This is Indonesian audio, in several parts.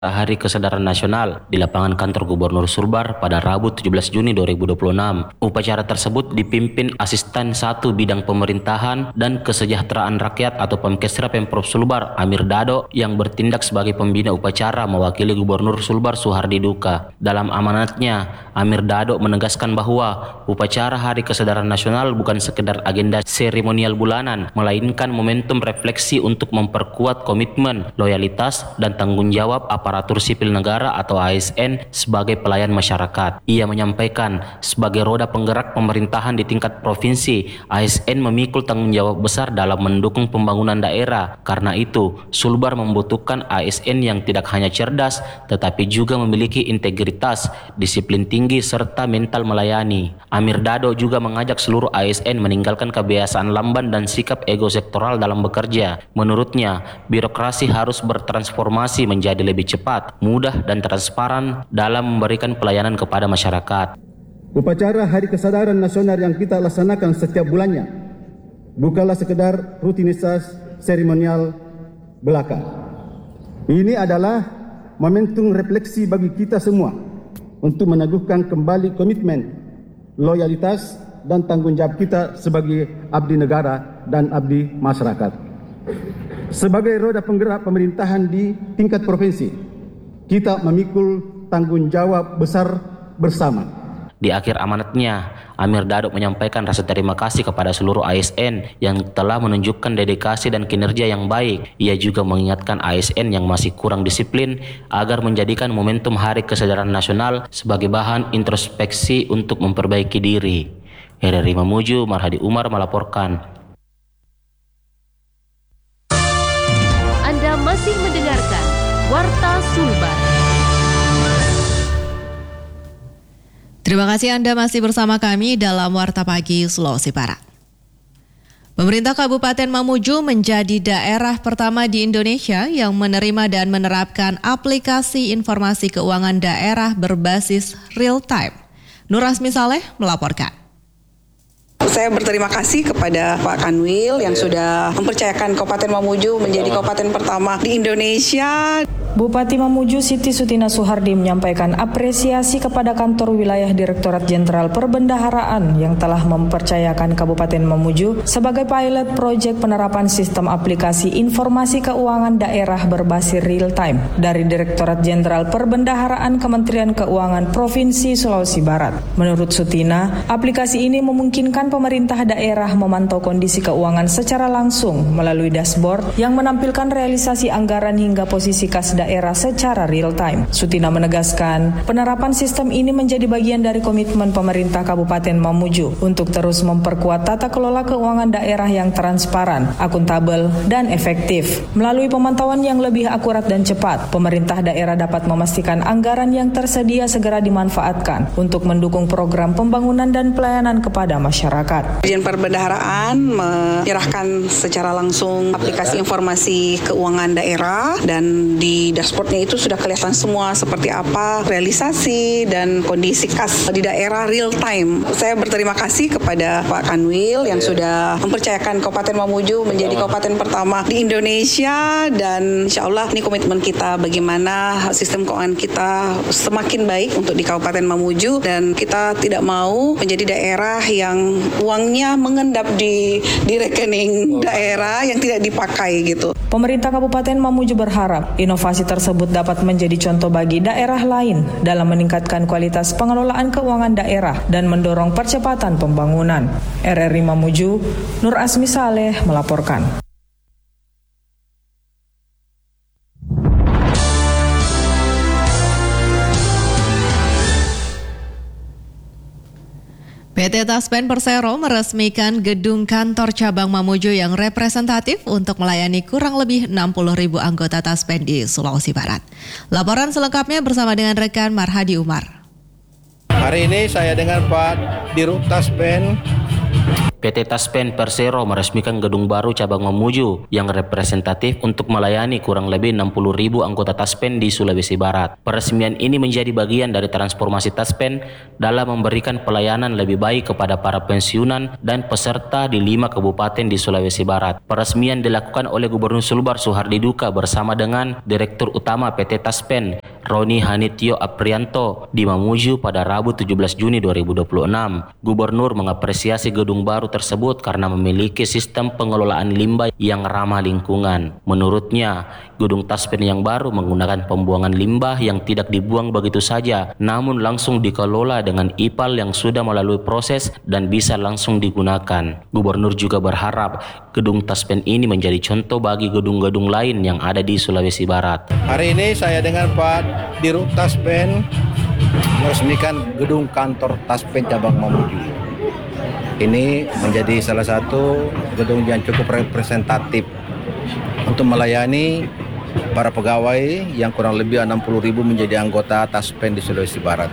Hari Kesadaran Nasional di lapangan kantor Gubernur Sulbar pada Rabu 17 Juni 2026. Upacara tersebut dipimpin Asisten 1 Bidang Pemerintahan dan Kesejahteraan Rakyat atau Pemkesra Pemprov Sulbar, Amir Dado, yang bertindak sebagai pembina upacara mewakili Gubernur Sulbar Suhardi Duka. Dalam amanatnya, Amir Dado menegaskan bahwa upacara Hari Kesadaran Nasional bukan sekedar agenda seremonial bulanan, melainkan momentum refleksi untuk memperkuat komitmen, loyalitas, dan tanggung jawab aparatur sipil negara atau ASN sebagai pelayan masyarakat. Ia menyampaikan, sebagai roda penggerak pemerintahan di tingkat provinsi, ASN memikul tanggung jawab besar dalam mendukung pembangunan daerah. Karena itu, Sulbar membutuhkan ASN yang tidak hanya cerdas, tetapi juga memiliki integritas, disiplin tinggi, serta mental melayani. Amir Dado juga mengajak seluruh ASN meninggalkan kebiasaan lamban dan sikap ego sektoral dalam bekerja. Menurutnya, birokrasi harus bertransformasi menjadi lebih cepat, mudah, dan transparan dalam memberikan pelayanan kepada masyarakat. Upacara Hari Kesadaran Nasional yang kita laksanakan setiap bulannya bukanlah sekedar rutinitas seremonial belaka. Ini adalah momentum refleksi bagi kita semua untuk meneguhkan kembali komitmen, loyalitas, dan tanggung jawab kita sebagai abdi negara dan abdi masyarakat. Sebagai roda penggerak pemerintahan di tingkat provinsi, kita memikul tanggung jawab besar bersama. Di akhir amanatnya, Amir Dado menyampaikan rasa terima kasih kepada seluruh ASN yang telah menunjukkan dedikasi dan kinerja yang baik. Ia juga mengingatkan ASN yang masih kurang disiplin agar menjadikan momentum Hari Kesadaran Nasional sebagai bahan introspeksi untuk memperbaiki diri. RRI Mamuju, Marhadi Umar melaporkan. Anda masih mendengarkan Warta Sulbar. Terima kasih Anda masih bersama kami dalam Warta Pagi Sulawesi Barat. Pemerintah Kabupaten Mamuju menjadi daerah pertama di Indonesia yang menerima dan menerapkan aplikasi informasi keuangan daerah berbasis real time. Nur Asmi Saleh melaporkan. Saya berterima kasih kepada Pak Kanwil yang sudah mempercayakan Kabupaten Mamuju menjadi kabupaten pertama di Indonesia. Bupati Mamuju Siti Sutina Suhardi menyampaikan apresiasi kepada kantor wilayah Direktorat Jenderal Perbendaharaan yang telah mempercayakan Kabupaten Mamuju sebagai pilot proyek penerapan sistem aplikasi informasi keuangan daerah berbasis real time dari Direktorat Jenderal Perbendaharaan Kementerian Keuangan Provinsi Sulawesi Barat. Menurut Sutina, aplikasi ini memungkinkan pemerintah daerah memantau kondisi keuangan secara langsung melalui dashboard yang menampilkan realisasi anggaran hingga posisi kas daerah secara real time. Sutina menegaskan, penerapan sistem ini menjadi bagian dari komitmen pemerintah Kabupaten Mamuju untuk terus memperkuat tata kelola keuangan daerah yang transparan, akuntabel, dan efektif. Melalui pemantauan yang lebih akurat dan cepat, pemerintah daerah dapat memastikan anggaran yang tersedia segera dimanfaatkan untuk mendukung program pembangunan dan pelayanan kepada masyarakat. Dirjen Perbendaharaan menyerahkan secara langsung aplikasi informasi keuangan daerah dan di dashboardnya itu sudah kelihatan semua seperti apa realisasi dan kondisi kas di daerah real time. Saya berterima kasih kepada Pak Kanwil yang sudah mempercayakan Kabupaten Mamuju menjadi kabupaten pertama di Indonesia, dan insya Allah ini komitmen kita bagaimana sistem keuangan kita semakin baik untuk di Kabupaten Mamuju, dan kita tidak mau menjadi daerah yang uangnya mengendap di rekening daerah yang tidak dipakai gitu. Pemerintah Kabupaten Mamuju berharap inovasi tersebut dapat menjadi contoh bagi daerah lain dalam meningkatkan kualitas pengelolaan keuangan daerah dan mendorong percepatan pembangunan. RRI Mamuju, Nur Asmi Saleh melaporkan. PT Taspen Persero meresmikan gedung kantor cabang Mamuju yang representatif untuk melayani kurang lebih 60.000 anggota Taspen di Sulawesi Barat. Laporan selengkapnya bersama dengan rekan Marhadi Umar. Hari ini saya dengan Pak Dirut Taspen PT Taspen Persero meresmikan gedung baru cabang Mamuju yang representatif untuk melayani kurang lebih 60.000 anggota Taspen di Sulawesi Barat. Peresmian ini menjadi bagian dari transformasi Taspen dalam memberikan pelayanan lebih baik kepada para pensiunan dan peserta di 5 kabupaten di Sulawesi Barat. Peresmian dilakukan oleh Gubernur Sulbar Suhardi Duka bersama dengan Direktur Utama PT Taspen Roni Hanityo Aprianto di Mamuju pada Rabu 17 Juni 2026. Gubernur mengapresiasi gedung baru tersebut karena memiliki sistem pengelolaan limbah yang ramah lingkungan. Menurutnya, gedung Taspen yang baru menggunakan pembuangan limbah yang tidak dibuang begitu saja, namun langsung dikelola dengan IPAL yang sudah melalui proses dan bisa langsung digunakan. Gubernur juga berharap gedung Taspen ini menjadi contoh bagi gedung-gedung lain yang ada di Sulawesi Barat. Hari ini saya dengan Pak Dirut Taspen meresmikan gedung kantor Taspen cabang Mamuju. Ini menjadi salah satu gedung yang cukup representatif untuk melayani para pegawai yang kurang lebih 60.000 menjadi anggota Taspen di Sulawesi Barat.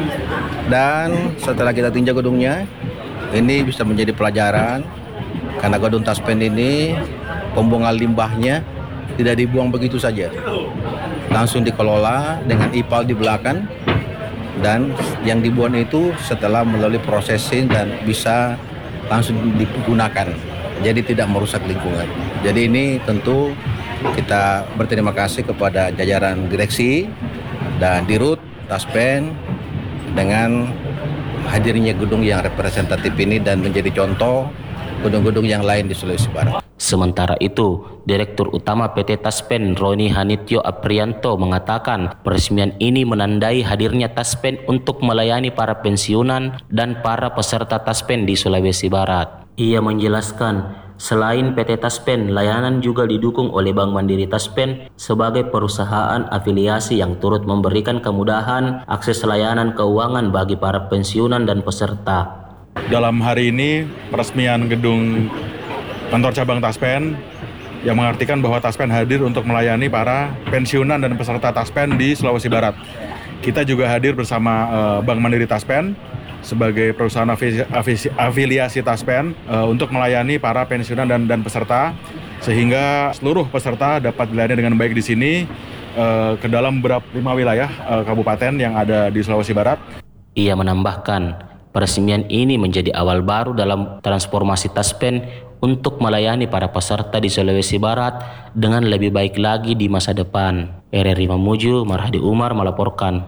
Dan setelah kita tinjau gedungnya, ini bisa menjadi pelajaran karena gedung Taspen ini pembuangan limbahnya tidak dibuang begitu saja. Langsung dikelola dengan IPAL di belakang. Dan yang dibuang itu setelah melalui processing dan bisa langsung digunakan, jadi tidak merusak lingkungan. Jadi ini tentu kita berterima kasih kepada jajaran direksi dan Dirut Taspen dengan hadirnya gedung yang representatif ini dan menjadi contoh gedung-gedung yang lain di Sulawesi Barat. Sementara itu, Direktur Utama PT Taspen Roni Hanityo Aprianto mengatakan peresmian ini menandai hadirnya Taspen untuk melayani para pensiunan dan para peserta Taspen di Sulawesi Barat. Ia menjelaskan, selain PT Taspen, layanan juga didukung oleh Bank Mandiri Taspen sebagai perusahaan afiliasi yang turut memberikan kemudahan akses layanan keuangan bagi para pensiunan dan peserta. Dalam hari ini, peresmian gedung kantor cabang Taspen yang mengartikan bahwa Taspen hadir untuk melayani para pensiunan dan peserta Taspen di Sulawesi Barat. Kita juga hadir bersama Bank Mandiri Taspen sebagai perusahaan afiliasi Taspen untuk melayani para pensiunan dan peserta, sehingga seluruh peserta dapat dilayani dengan baik di sini ke dalam 5 wilayah kabupaten yang ada di Sulawesi Barat. Ia menambahkan, peresmian ini menjadi awal baru dalam transformasi Taspen untuk melayani para peserta di Sulawesi Barat dengan lebih baik lagi di masa depan. RRI Mamuju, Marhadi Umar melaporkan.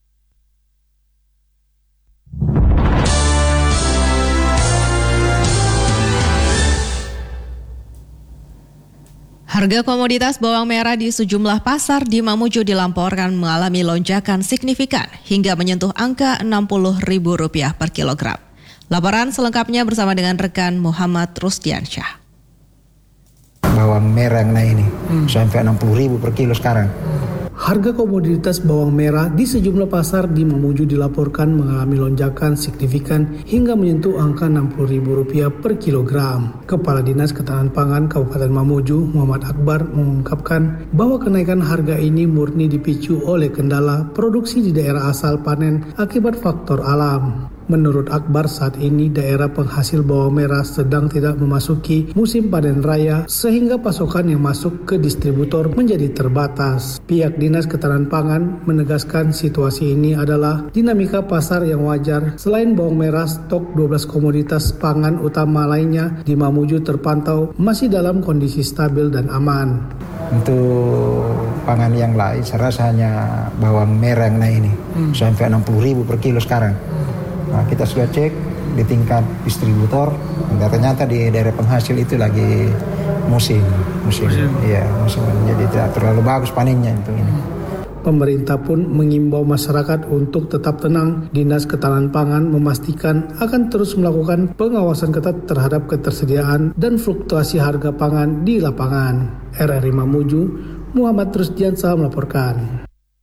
Harga komoditas bawang merah di sejumlah pasar di Mamuju dilaporkan mengalami lonjakan signifikan hingga menyentuh angka Rp60.000 per kilogram. Laporan selengkapnya bersama dengan rekan Muhammad Rusdiansyah. Bawang merah yang naik ini sampai 60.000 per kilo sekarang. Harga komoditas bawang merah di sejumlah pasar di Mamuju dilaporkan mengalami lonjakan signifikan hingga menyentuh angka Rp60.000 per kilogram. Kepala Dinas Ketahanan Pangan Kabupaten Mamuju, Muhammad Akbar, mengungkapkan bahwa kenaikan harga ini murni dipicu oleh kendala produksi di daerah asal panen akibat faktor alam. Menurut Akbar, saat ini daerah penghasil bawang merah sedang tidak memasuki musim panen raya sehingga pasokan yang masuk ke distributor menjadi terbatas. Pihak Dinas Ketahanan Pangan menegaskan situasi ini adalah dinamika pasar yang wajar. Selain bawang merah, stok 12 komoditas pangan utama lainnya di Mamuju terpantau masih dalam kondisi stabil dan aman. Untuk pangan yang lain, saya rasa hanya bawang merah yang naik ini sampai 60.000 per kilo sekarang. Nah, kita sudah cek di tingkat distributor, dan ternyata di daerah penghasil itu lagi musim. Iya, musim. Jadi tidak terlalu bagus panennya itu ini. Pemerintah pun mengimbau masyarakat untuk tetap tenang. Dinas Ketahanan Pangan memastikan akan terus melakukan pengawasan ketat terhadap ketersediaan dan fluktuasi harga pangan di lapangan. RRI Mamuju, Muhammad Rusdiansyah melaporkan.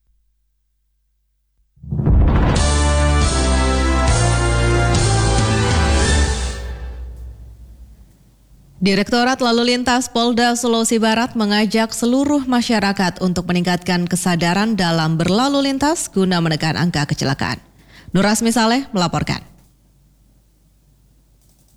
Direktorat Lalu Lintas Polda Sulawesi Barat mengajak seluruh masyarakat untuk meningkatkan kesadaran dalam berlalu lintas guna menekan angka kecelakaan. Nur Asmi Saleh melaporkan.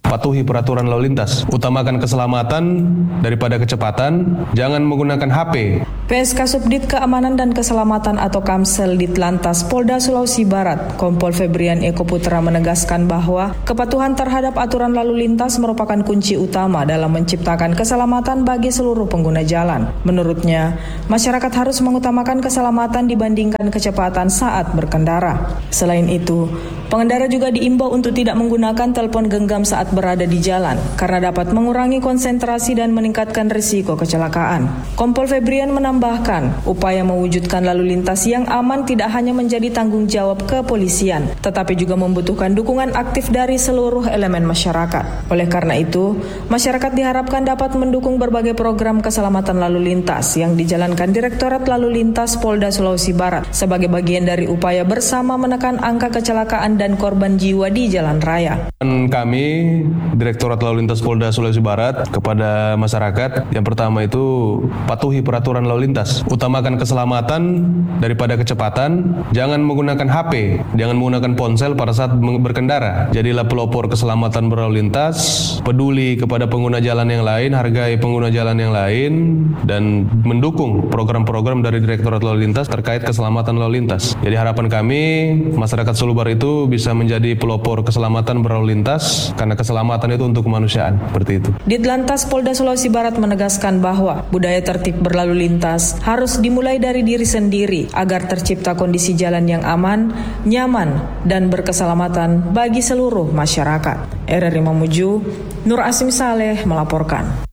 Patuhi peraturan lalu lintas, utamakan keselamatan daripada kecepatan, jangan menggunakan HP. PSK Subdit Keamanan dan Keselamatan atau Kamsel Ditlantas Polda Sulawesi Barat, Kompol Febrian Eko Putra menegaskan bahwa kepatuhan terhadap aturan lalu lintas merupakan kunci utama dalam menciptakan keselamatan bagi seluruh pengguna jalan. Menurutnya, masyarakat harus mengutamakan keselamatan dibandingkan kecepatan saat berkendara. Selain itu, pengendara juga diimbau untuk tidak menggunakan telepon genggam saat berada di jalan karena dapat mengurangi konsentrasi dan meningkatkan risiko kecelakaan. Kompol Febrian menambahkan, upaya mewujudkan lalu lintas yang aman tidak hanya menjadi tanggung jawab kepolisian, tetapi juga membutuhkan dukungan aktif dari seluruh elemen masyarakat. Oleh karena itu, masyarakat diharapkan dapat mendukung berbagai program keselamatan lalu lintas yang dijalankan Direktorat Lalu Lintas Polda Sulawesi Barat sebagai bagian dari upaya bersama menekan angka kecelakaan dan korban jiwa di jalan raya. Kami, Direktorat Lalu Lintas Polda Sulawesi Barat, kepada masyarakat, yang pertama itu patuhi peraturan lalu lintas, utamakan keselamatan daripada kecepatan, jangan menggunakan HP, jangan menggunakan ponsel pada saat berkendara. Jadilah pelopor keselamatan berlalu lintas, peduli kepada pengguna jalan yang lain, hargai pengguna jalan yang lain, dan mendukung program-program dari Direktorat Lalu Lintas terkait keselamatan lalu lintas. Jadi harapan kami, masyarakat Sulubar itu bisa menjadi pelopor keselamatan berlalu lintas, karena keselamatan itu untuk kemanusiaan, seperti itu. Ditlantas Polda Sulawesi Barat menegaskan bahwa budaya tertib berlalu lintas harus dimulai dari diri sendiri agar tercipta kondisi jalan yang aman, nyaman, dan berkeselamatan bagi seluruh masyarakat. RRI Mamuju, Nur Asim Saleh melaporkan.